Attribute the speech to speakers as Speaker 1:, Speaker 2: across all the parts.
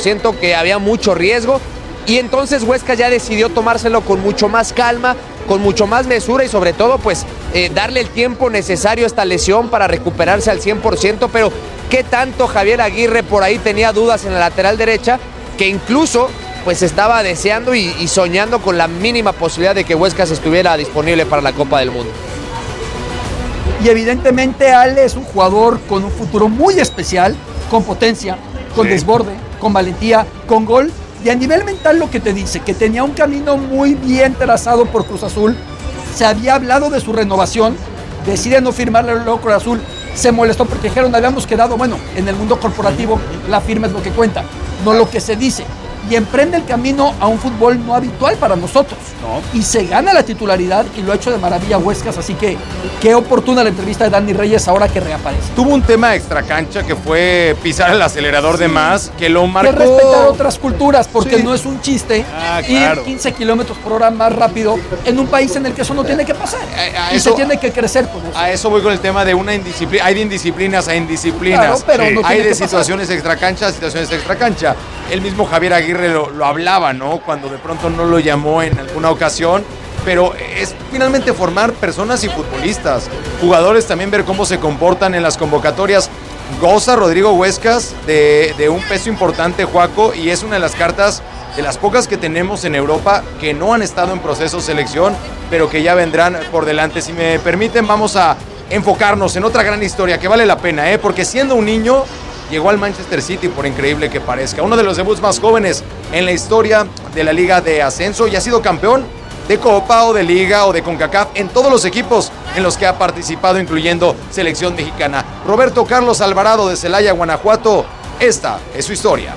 Speaker 1: 100% que había mucho riesgo, y entonces Huescas ya decidió tomárselo con mucho más calma, con mucho más mesura y sobre todo pues darle el tiempo necesario a esta lesión para recuperarse al 100%, pero ¿qué tanto Javier Aguirre por ahí tenía dudas en la lateral derecha? Que incluso pues estaba deseando y soñando con la mínima posibilidad de que Huescas estuviera disponible para la Copa del Mundo.
Speaker 2: Y evidentemente Ale es un jugador con un futuro muy especial, con potencia, con desborde, con valentía, con gol. Y a nivel mental lo que te dice, que tenía un camino muy bien trazado por Cruz Azul, se había hablado de su renovación, decide no firmarle luego Cruz Azul, se molestó porque dijeron, habíamos quedado, bueno, en el mundo corporativo la firma es lo que cuenta, no lo que se dice. Y emprende el camino a un fútbol no habitual para nosotros. Y se gana la titularidad y lo ha hecho de maravilla Huescas, así que qué oportuna la entrevista de Dani Reyes ahora que reaparece.
Speaker 3: Tuvo un tema extracancha que fue pisar el acelerador de más, que lo marcó.
Speaker 2: Que respetar otras culturas, porque no es un chiste ir 15 kilómetros por hora más rápido en un país en el que eso no tiene que pasar. Y se tiene que crecer con eso.
Speaker 3: A eso voy con el tema de una indisciplina. Hay de indisciplinas a indisciplinas.
Speaker 2: Claro, pero no
Speaker 3: hay de
Speaker 2: situaciones
Speaker 3: situaciones extracancha. El mismo Javier Aguirre lo hablaba, ¿no? Cuando de pronto no lo llamó en alguna ocasión. Pero es finalmente formar personas y futbolistas. Jugadores también ver cómo se comportan en las convocatorias. Goza Rodrigo Huescas de un peso importante, Juaco, y es una de las cartas de las pocas que tenemos en Europa que no han estado en proceso de selección, pero que ya vendrán por delante. Si me permiten, vamos a enfocarnos en otra gran historia que vale la pena, porque siendo un niño llegó al Manchester City, por increíble que parezca. Uno de los debuts más jóvenes en la historia de la Liga de Ascenso, y ha sido campeón de Copa o de Liga o de CONCACAF en todos los equipos en los que ha participado, incluyendo selección mexicana. Roberto Carlos Alvarado de Celaya, Guanajuato, esta es su historia.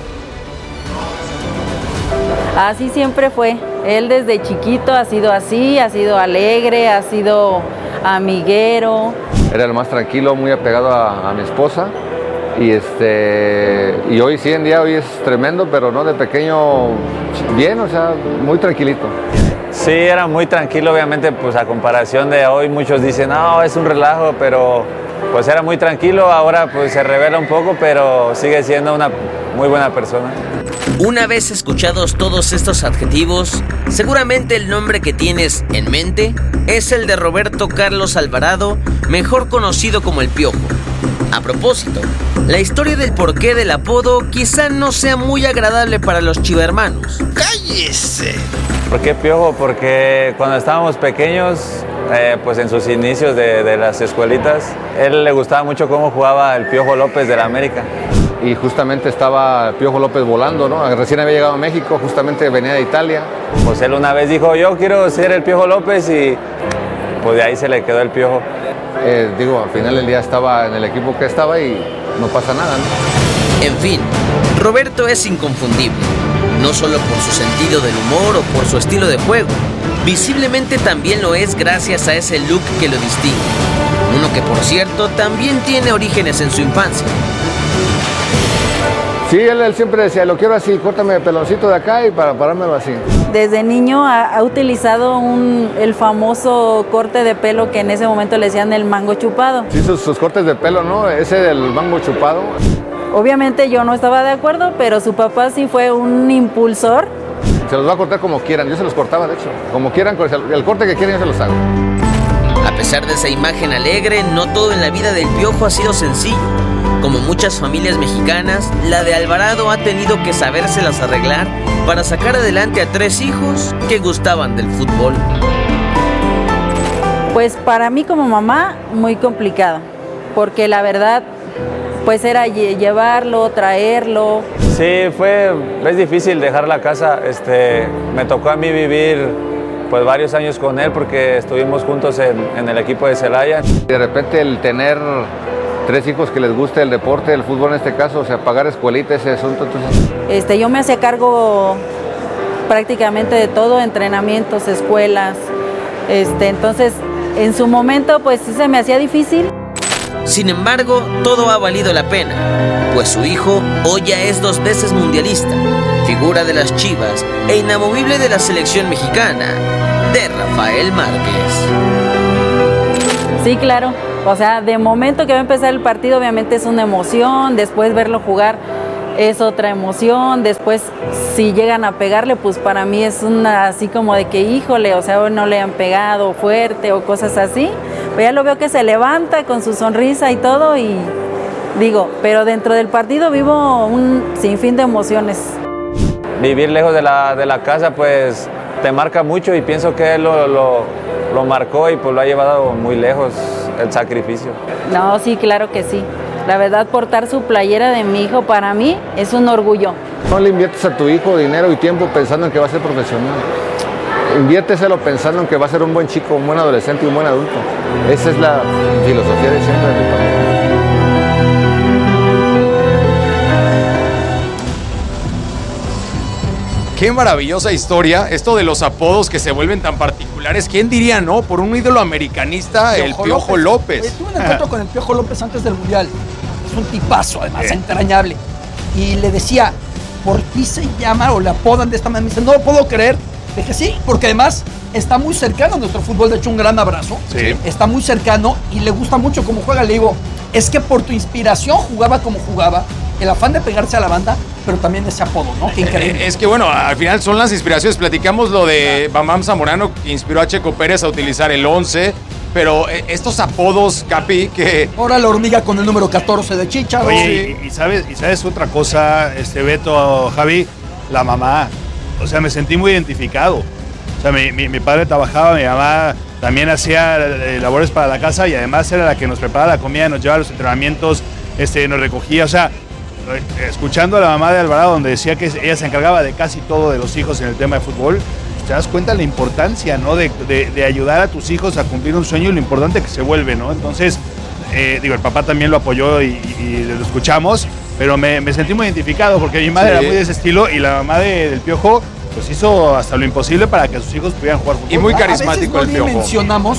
Speaker 4: Así siempre fue. Él desde chiquito ha sido así, ha sido alegre, ha sido amiguero.
Speaker 5: Era el más tranquilo, muy apegado a mi esposa. Y hoy sí en día hoy es tremendo, pero no de pequeño bien, o sea, muy tranquilito.
Speaker 6: Sí, era muy tranquilo, obviamente, pues a comparación de hoy muchos dicen, no, es un relajo, pero pues era muy tranquilo, ahora pues se revela un poco, pero sigue siendo una muy buena persona.
Speaker 7: Una vez escuchados todos estos adjetivos, seguramente el nombre que tienes en mente es el de Roberto Carlos Alvarado, mejor conocido como El Piojo. A propósito, la historia del porqué del apodo quizá no sea muy agradable para los chivermanos. ¡Cállese!
Speaker 6: ¿Por qué Piojo? Porque cuando estábamos pequeños, pues en sus inicios de las escuelitas, él le gustaba mucho cómo jugaba el Piojo López de la América.
Speaker 5: Y justamente estaba Piojo López volando, ¿no? Recién había llegado a México, justamente venía de Italia.
Speaker 6: Pues él una vez dijo, yo quiero ser el Piojo López, y pues de ahí se le quedó el Piojo.
Speaker 5: Al final del día estaba en el equipo que estaba y no pasa nada, ¿no?
Speaker 7: En fin, Roberto es inconfundible, no solo por su sentido del humor o por su estilo de juego, visiblemente también lo es gracias a ese look que lo distingue, uno que por cierto también tiene orígenes en su infancia.
Speaker 5: Sí, él siempre decía, lo quiero así, córtame el peloncito de acá y para parármelo así.
Speaker 4: Desde niño ha utilizado el famoso corte de pelo que en ese momento le decían el mango chupado.
Speaker 5: Sí, sus cortes de pelo, ¿no? Ese del mango chupado.
Speaker 4: Obviamente yo no estaba de acuerdo, pero su papá sí fue un impulsor.
Speaker 5: Se los va a cortar como quieran, yo se los cortaba de hecho. Como quieran, el corte que quieran yo se los hago.
Speaker 7: A pesar de esa imagen alegre, no todo en la vida del Piojo ha sido sencillo. Como muchas familias mexicanas, la de Alvarado ha tenido que sabérselas arreglar para sacar adelante a 3 hijos que gustaban del fútbol.
Speaker 4: Pues para mí como mamá, muy complicado, porque la verdad, pues era llevarlo, traerlo.
Speaker 6: Sí, es difícil dejar la casa. Me tocó a mí vivir pues varios años con él porque estuvimos juntos en el equipo de Celaya.
Speaker 5: De repente el tener 3 hijos que les guste el deporte, el fútbol en este caso, o sea, pagar escuelita, ese asunto. Entonces...
Speaker 4: Yo me hacía cargo prácticamente de todo, entrenamientos, escuelas. Entonces, en su momento, pues sí se me hacía difícil.
Speaker 7: Sin embargo, todo ha valido la pena, pues su hijo hoy ya es 2 veces mundialista, figura de las Chivas e inamovible de la selección mexicana, de Rafael Márquez.
Speaker 4: Sí, claro. O sea, de momento que va a empezar el partido, obviamente es una emoción, después verlo jugar es otra emoción. Después, si llegan a pegarle, pues para mí es una así como de que, híjole, o sea, no le han pegado fuerte o cosas así. Pero ya lo veo que se levanta con su sonrisa y todo y digo, pero dentro del partido vivo un sinfín de emociones.
Speaker 6: Vivir lejos de la casa, pues te marca mucho y pienso que él lo marcó y pues lo ha llevado muy lejos el sacrificio.
Speaker 4: No, sí, claro que sí. La verdad, portar su playera de mi hijo para mí es un orgullo.
Speaker 5: No le inviertes a tu hijo dinero y tiempo pensando en que va a ser profesional. Inviérteselo pensando en que va a ser un buen chico, un buen adolescente y un buen adulto. Esa es la filosofía de siempre de mi papá.
Speaker 3: Qué maravillosa historia, esto de los apodos que se vuelven tan particulares. ¿Quién diría, no? Por un ídolo americanista, el Piojo López.
Speaker 2: Oye, tuve un encuentro con el Piojo López antes del Mundial. Es un tipazo, además, entrañable. Y le decía, ¿por qué se llama o le apodan de esta manera? Me dice, no lo puedo creer. Dije, sí, porque además está muy cercano a nuestro fútbol. De hecho, un gran abrazo.
Speaker 3: Sí.
Speaker 2: Está muy cercano y le gusta mucho cómo juega. Le digo, es que por tu inspiración jugaba como jugaba, el afán de pegarse a la banda, pero también ese apodo, ¿no? Qué increíble.
Speaker 3: Es que bueno, al final son las inspiraciones. Platicamos lo de Bam Bam Zamorano, que inspiró a Checo Pérez a utilizar el 11, pero estos apodos, Capi, que...
Speaker 2: Ahora la hormiga con el número 14 de Chicha.
Speaker 8: Oye, y sabes otra cosa, Beto, Javi, la mamá. O sea, me sentí muy identificado. O sea, mi padre trabajaba, mi mamá también hacía labores para la casa y además era la que nos preparaba la comida, nos llevaba a los entrenamientos, nos recogía, o sea... Escuchando a la mamá de Alvarado, donde decía que ella se encargaba de casi todo de los hijos en el tema de fútbol, te das cuenta de la importancia, ¿no? De ayudar a tus hijos a cumplir un sueño y lo importante que se vuelve, ¿no? Entonces, el papá también lo apoyó y lo escuchamos, pero me sentí muy identificado porque mi madre era muy de ese estilo y la mamá del Piojo pues hizo hasta lo imposible para que sus hijos pudieran jugar fútbol.
Speaker 3: Y muy carismático
Speaker 2: a
Speaker 3: el
Speaker 2: veces no
Speaker 3: Piojo.
Speaker 2: mencionamos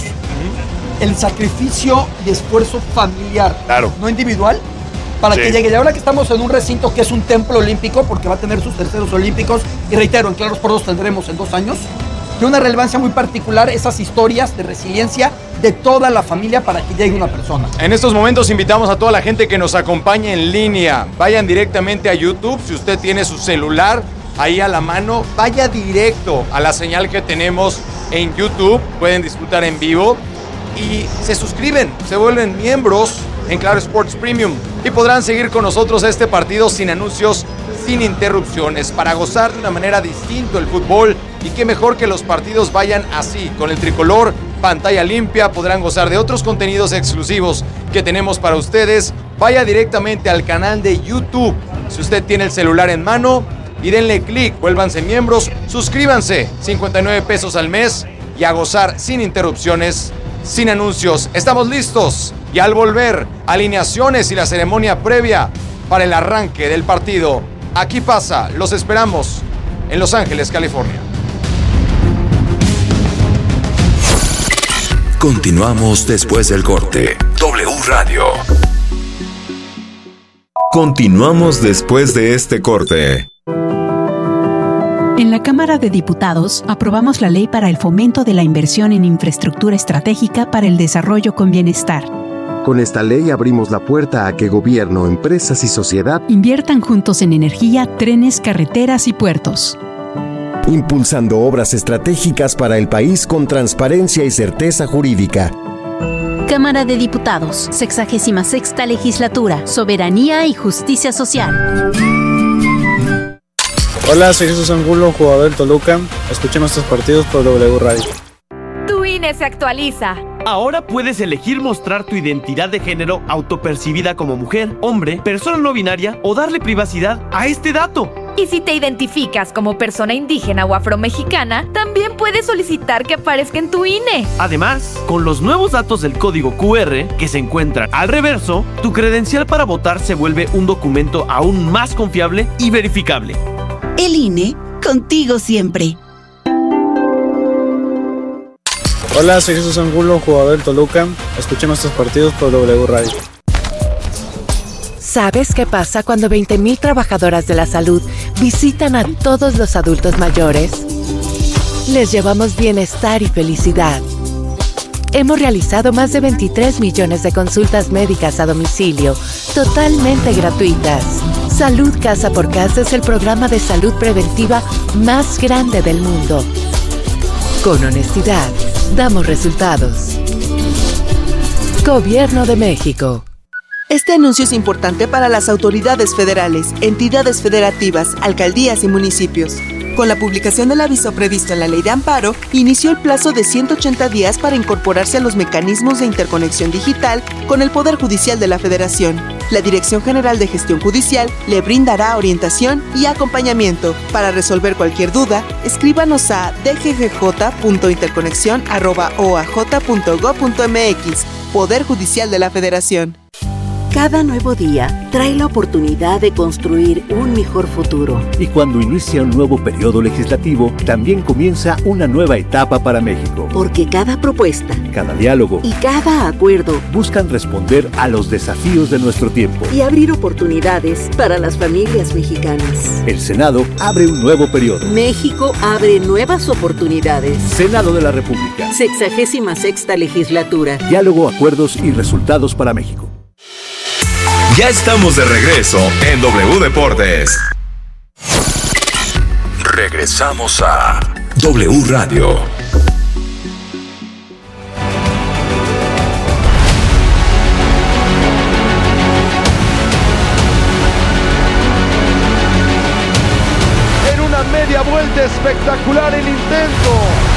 Speaker 2: el sacrificio y esfuerzo familiar,
Speaker 8: claro,
Speaker 2: no individual, para que llegue. Y ahora que estamos en un recinto que es un templo olímpico, porque va a tener sus terceros olímpicos, y reitero, en Claros por Dos tendremos en 2 años, tiene una relevancia muy particular esas historias de resiliencia de toda la familia para que llegue una persona.
Speaker 3: En estos momentos invitamos a toda la gente que nos acompañe en línea. Vayan directamente a YouTube, si usted tiene su celular ahí a la mano, vaya directo a la señal que tenemos en YouTube, pueden disfrutar en vivo y se suscriben, se vuelven miembros en Claro Sports Premium y podrán seguir con nosotros este partido sin anuncios, sin interrupciones, para gozar de una manera distinta el fútbol. Y qué mejor que los partidos vayan así, con el tricolor, pantalla limpia, podrán gozar de otros contenidos exclusivos que tenemos para ustedes. Vaya directamente al canal de YouTube, si usted tiene el celular en mano, y denle clic, vuélvanse miembros, suscríbanse, 59 pesos al mes, y a gozar sin interrupciones, sin anuncios. Estamos listos. Y al volver, alineaciones y la ceremonia previa para el arranque del partido. Aquí pasa, los esperamos en Los Ángeles, California.
Speaker 9: Continuamos después del corte. W Radio. Continuamos después de este corte.
Speaker 10: En la Cámara de Diputados aprobamos la Ley para el Fomento de la Inversión en Infraestructura Estratégica para el Desarrollo con Bienestar.
Speaker 11: Con esta ley abrimos la puerta a que gobierno, empresas y sociedad
Speaker 10: inviertan juntos en energía, trenes, carreteras y puertos,
Speaker 11: impulsando obras estratégicas para el país con transparencia y certeza jurídica.
Speaker 12: Cámara de Diputados, 66ª Legislatura, Soberanía y Justicia Social.
Speaker 13: Hola, soy Jesús Angulo, jugador del Toluca. Escuchen nuestros partidos por W Radio.
Speaker 14: Tu INE se actualiza.
Speaker 15: Ahora puedes elegir mostrar tu identidad de género autopercibida como mujer, hombre, persona no binaria o darle privacidad a este dato.
Speaker 14: Y si te identificas como persona indígena o afromexicana, también puedes solicitar que aparezca en tu INE.
Speaker 15: Además, con los nuevos datos del código QR que se encuentran al reverso, tu credencial para votar se vuelve un documento aún más confiable y verificable.
Speaker 16: El INE, contigo siempre.
Speaker 13: Hola, soy Jesús Angulo, jugador del Toluca. Escuchen nuestros partidos por W Radio.
Speaker 17: ¿Sabes qué pasa cuando 20,000 trabajadoras de la salud visitan a todos los adultos mayores? Les llevamos bienestar y felicidad. Hemos realizado más de 23 millones de consultas médicas a domicilio, totalmente gratuitas. Salud Casa por Casa es el programa de salud preventiva más grande del mundo. Con honestidad, damos resultados. Gobierno de México.
Speaker 18: Este anuncio es importante para las autoridades federales, entidades federativas, alcaldías y municipios. Con la publicación del aviso previsto en la Ley de Amparo, inició el plazo de 180 días para incorporarse a los mecanismos de interconexión digital con el Poder Judicial de la Federación. La Dirección General de Gestión Judicial le brindará orientación y acompañamiento. Para resolver cualquier duda, escríbanos a dggj.interconexión@oaj.gov.mx. Poder Judicial de la Federación.
Speaker 19: Cada nuevo día trae la oportunidad de construir un mejor futuro.
Speaker 20: Y cuando inicia un nuevo periodo legislativo, también comienza una nueva etapa para México.
Speaker 19: Porque cada propuesta,
Speaker 20: cada diálogo
Speaker 19: y cada acuerdo
Speaker 20: buscan responder a los desafíos de nuestro tiempo
Speaker 19: y abrir oportunidades para las familias mexicanas.
Speaker 20: El Senado abre un nuevo periodo.
Speaker 19: México abre nuevas oportunidades.
Speaker 20: Senado de la República.
Speaker 19: 66ª legislatura.
Speaker 20: Diálogo, acuerdos y resultados para México.
Speaker 9: Ya estamos de regreso en W Deportes. Regresamos a W Radio.
Speaker 21: En una media vuelta espectacular el intento.